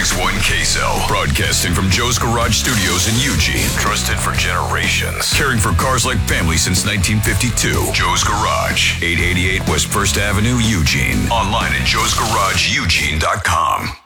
106.1 Queso. Broadcasting from Joe's Garage Studios in Eugene. Trusted for generations. Caring for cars like family since 1952. Joe's Garage. 888 West 1st Avenue, Eugene. Online at joesgarageeugene.com.